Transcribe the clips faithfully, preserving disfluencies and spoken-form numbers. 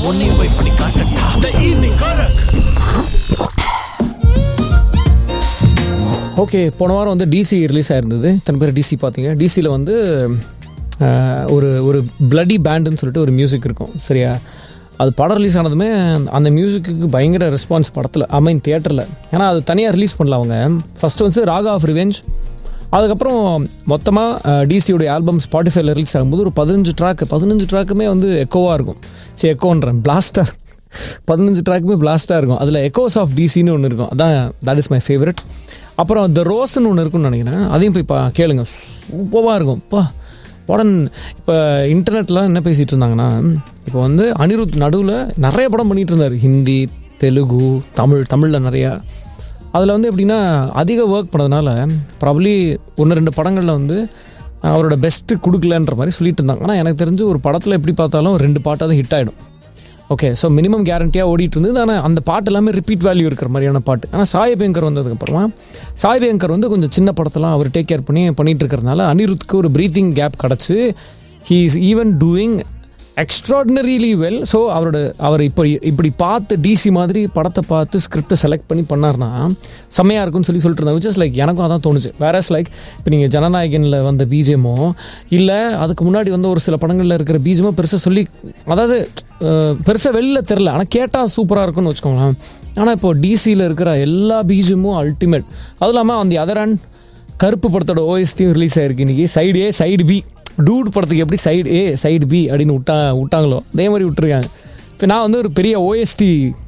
உன்னையும் போய் பண்ணி காட்டட்டா. The evening Korak. ஓகே, போன வாரம் வந்து டிசி ரிலீஸ் ஆயிருந்தது. இத்தனை பேர் டிசி பார்த்தீங்க. டிசியில் வந்து ஒரு ஒரு பிளடி பேண்டுன்னு சொல்லிட்டு ஒரு மியூசிக் இருக்கும், சரியா? அது படம் ரிலீஸ் ஆனதுமே அந்த மியூசிக்கு பயங்கர ரெஸ்பான்ஸ் படத்தில், ஐ மீன் தியேட்டரில். ஏன்னா அது தனியாக ரிலீஸ் பண்ணல அவங்க. ஃபஸ்ட்டு வந்து ராகா ஆஃப் ரிவெஞ்ச், அதுக்கப்புறம் மொத்தமாக டிசியோடைய ஆல்பம் ஸ்பாட்டிஃபைல ரிலீஸ் ஆகும்போது ஒரு பதினஞ்சு ட்ராக்கு பதினஞ்சு ட்ராக்குமே வந்து எக்கோவாக இருக்கும். சரி, எக்கோன்றேன், பிளாஸ்டாக. பதினஞ்சு ட்ராக்குமே பிளாஸ்டாக இருக்கும். அதில் எக்கோஸ் ஆஃப் டிசின்னு ஒன்று இருக்கும், அதான் தட் இஸ் மை ஃபேவரட். அப்புறம் த ரோஸ்ன்னு ஒன்று இருக்குன்னு நினைக்கிறேன், அதையும் போய் பா கேளுங்க, சூப்பராக இருக்கும். இப்போ படம் இப்போ இன்டர்நெட்டில் என்ன பேசிகிட்டு இருந்தாங்கன்னா, இப்போ வந்து அனிருத் நடுவில் நிறைய படம் பண்ணிகிட்டு இருந்தார், ஹிந்தி, தெலுங்கு, தமிழ். தமிழில் நிறையா. அதில் வந்து எப்படின்னா அதிக ஒர்க் பண்ணதுனால ப்ராபப்ளி ஒன்று ரெண்டு படங்களில் வந்து அவரோட பெஸ்ட்டு கொடுக்கலன்ற மாதிரி சொல்லிட்டு இருந்தாங்க. ஆனால் எனக்கு தெரிஞ்சு ஒரு படத்தில் எப்படி பார்த்தாலும் ரெண்டு பாட்டாக தான் ஹிட் ஆகிடும். ஓகே, ஸோ மினிமம் கேரண்டியாக ஓடிட்டு இருந்தது. ஆனால் அந்த பாட்டு எல்லாமே ரிப்பீட் வேல்யூ இருக்கிற மாதிரியான பாட்டு. ஆனால் சாய் அபியங்கர் வந்ததுக்கப்புறமா சாய் அபியங்கர் வந்து கொஞ்சம் சின்ன படத்தெல்லாம் அவர் டேக் கேர் பண்ணி பண்ணிகிட்டு இருக்கிறதுனால அனிருத்துக்கு ஒரு ப்ரீத்திங் கேப் கிடச்சி he is even doing extraordinarily well. So அவரோட அவர் இப்போ இப்படி பார்த்து டிசி மாதிரி படத்தை பார்த்து ஸ்கிரிப்டை செலக்ட் பண்ணி பண்ணார்னா செம்மையாக இருக்குன்னு சொல்லி சொல்லிட்டு இருந்தாங்க. விச் இஸ் லைக் எனக்கும் அதான் தோணுச்சு. வேறஸ் லைக் இப்போ நீங்கள் ஜனநாயகனில் வந்த பீஜமோ இல்லை அதுக்கு முன்னாடி வந்து ஒரு சில படங்களில் இருக்கிற பீஜமோ பெருசாக சொல்லி, அதாவது பெருசாக வெளியில் தெரில, ஆனால் கேட்டால் சூப்பராக இருக்குன்னு வச்சுக்கோங்களேன். ஆனால் இப்போ டிசியில் இருக்கிற எல்லா பீஜமும் அல்டிமேட். அதுவும் இல்லாமல் அந்த அதர் அண்ட் கருப்பு படத்தோட ஓஎஸ்டியும் ரிலீஸ் ஆகிருக்கு இன்றைக்கி. சைடு ஏ சைடு பி, டூட் படத்துக்கு எப்படி சைடு ஏ சைடு பி அப்படின்னு விட்டா விட்டாங்களோ அதே மாதிரி விட்டுருக்காங்க. இப்போ நான் வந்து ஒரு பெரிய ஓஎஸ்டி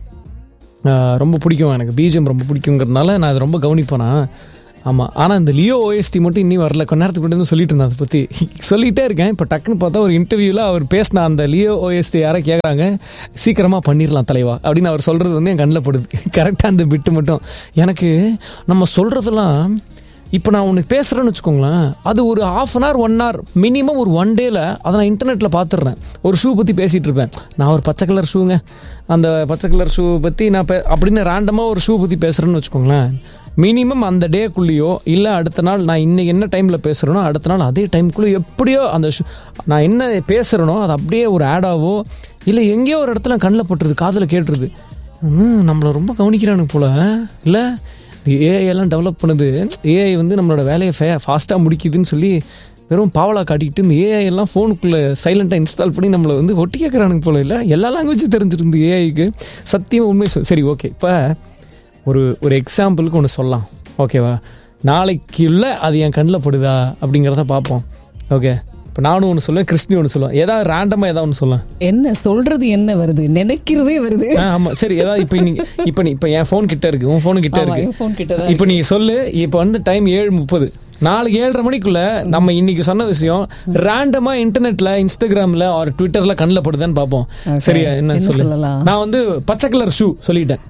ரொம்ப பிடிக்கும், எனக்கு பிஜிஎம் ரொம்ப பிடிக்குங்கிறதுனால நான் அதை ரொம்ப கவனிப்பேனா. ஆமாம், ஆனால் இந்த லியோ ஓஎஸ்டி மட்டும் இன்னும் வரல. கொஞ்ச நேரத்துக்கு மட்டும் சொல்லிட்டு இருந்தேன், அதை பற்றி சொல்லிகிட்டே இருக்கேன். இப்போ டக்குன்னு பார்த்தா ஒரு இன்டர்வியூவில் அவர் பேசின அந்த லியோ ஓஎஸ்டி யாரை கேட்குறாங்க, சீக்கிரமாக பண்ணிடலாம் தலைவா அப்படின்னு அவர் சொல்கிறது வந்து என் கண்ணில் படுது. கரெக்டாக அந்த பிட்டு மட்டும் எனக்கு நம்ம சொல்கிறதெல்லாம் இப்போ நான் உனக்கு பேசுகிறேன்னு வச்சுக்கோங்களேன், அது ஒரு half an hour one hour minimum ஒரு ஒன் டேயில் அதை நான் இன்டர்நெட்டில் பார்த்துடுறேன். ஒரு ஷூ பற்றி பேசிகிட்டு இருப்பேன், நான் ஒரு பச்சை கலர் ஷூங்க, அந்த பச்சை கலர் ஷூ பற்றி நான் பே அப்படின்னு ரேண்டமாக ஒரு ஷூ பற்றி பேசுகிறேன்னு வச்சுக்கோங்களேன், மினிமம் அந்த டேக்குள்ளேயோ இல்லை அடுத்த நாள் நான் இன்றைக்கி என்ன டைமில் பேசுகிறேனோ அடுத்த நாள் அதே டைமுக்குள்ளே எப்படியோ அந்த ஷூ நான் என்ன பேசுகிறேனோ அது அப்படியே ஒரு ஆடாவோ இல்லை எங்கேயோ ஒரு இடத்துல கண்ணில் பட்டுருது, காதில் கேட்டுருது. நம்மளை ரொம்ப கவனிக்கிறானுங்க போல் இல்லை, ஏஐ எல்லாம் டெவலப் பண்ணுது. ஏஐ வந்து நம்மளோட வேலையை ஃபே ஃபாஸ்ட்டாக முடிக்குதுன்னு சொல்லி வெறும் பாவலா காட்டிக்கிட்டு இந்த ஏஐ எல்லாம் ஃபோனுக்குள்ளே சைலண்ட்டாக இன்ஸ்டால் பண்ணி நம்மளை வந்து ஒட்டி கேட்குறானுங்க போல. இல்லை, எல்லா லாங்குவேஜும் தெரிஞ்சிருந்து ஏஐக்கு. சத்தியமாக உண்மை சொல். சரி, ஓகே, இப்போ ஒரு ஒரு எக்ஸாம்பிளுக்கு ஒன்று சொல்லலாம், ஓகேவா? நாளைக்குள்ள அது என் கண்ணில் படுதா அப்படிங்கிறத பார்ப்போம். ஓகே, இப்போ நானும் ஒன்று சொல்லுவேன், கிருஷ்ணி ஒன்று சொல்லுவேன், ஏதாவது ரேண்டமாக ஏதாவது ஒன்று சொல்லுவேன். என்ன சொல்றது, என்ன வருது, நினைக்கிறதே வருது. ஆமாம், சரி, ஏதாவது இப்போ நீ இப்போ நீ இப்போ என் ஃபோன் கிட்ட இருக்கு, உன் ஃபோனு கிட்ட இருக்கு, இப்போ நீ சொல்லு. இப்போ வந்து டைம் ஏழு முப்பது, நாளைக்கு ஏழரை மணிக்குள்ள நம்ம இன்னைக்கு சொன்ன விஷயம் ரேண்டமா இன்டர்நெட்ல இன்ஸ்டாகிராம்ல ஒரு ட்விட்டர்ல கண்ணில் படுதான்னு பார்ப்போம். சரியா? என்ன சொல்லு. நான் வந்து பச்சை கலர் ஷூ சொல்லிட்டேன்.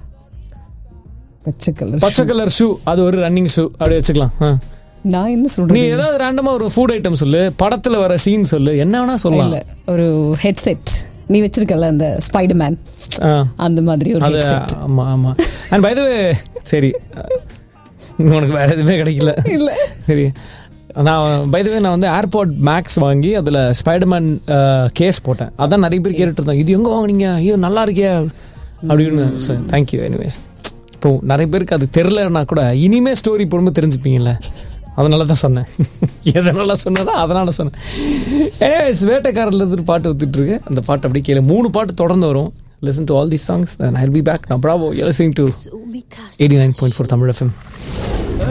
பச்சை கலர் பச்சை கலர் ஷூ, அது ஒரு ரன்னிங் ஷூ அப்படி வச்சுக்கலாம். நான் என்ன சொல்றேன், நீ ஏதாவது ரேண்டமா ஒரு ஃபுட் ஐட்டம் சொல்லு, படத்துல வர சீன் சொல்லு, என்ன வேணா சொல்லலாம். ஒரு ஹெட்செட் நீ வச்சிருக்கல, அந்த ஸ்பைடர்மேன் அந்த மாதிரி ஒரு ஹெட்செட். ஆமா ஆமா. அண்ட் பை தி வே, சரி உனக்கு வேற எதுவுமே கிடைக்கல இல்ல? சரி, நான் பை தி வே நான் வந்து ஏர்பாட் மேக்ஸ் வாங்கி அதில் ஸ்பைடர்மேன் கேஸ் போட்டேன். அதான் நிறைய பேர் கேட்டுட்டு இருந்தாங்க, இது எங்கே வாங்கினீங்க, ஐயோ நல்லா இருக்கே அப்படின்னு. தேங்க்யூ. எனிவேஸ், இப்போ நிறைய பேருக்கு அது தெரிலன்னா கூட இனிமே ஸ்டோரி போடும்போது தெரிஞ்சுப்பீங்கல்ல, அதனால தான் சொன்னேன். எதனால சொன்னதா அதனால சொன்னேன். ஏ வேட்டைக்காரர்ல இருந்து பாட்டு வந்துட்டு இருக்கு, அந்த பாட்டு அப்படியே கேளு. மூணு பாட்டு தொடர்ந்து வரும். Listen to all these songs and I'll be back now. Bravo, you're listening to eighty-nine point four Tamil F M.